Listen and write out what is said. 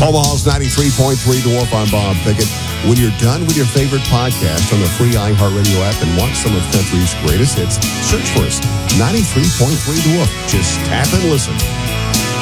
Omaha's 93.3 Dwarf. I'm Bob Pickett. When you're done with your favorite podcast on the free iHeartRadio app and want some of country's greatest hits, search for us. 93.3 Dwarf. Just tap and listen.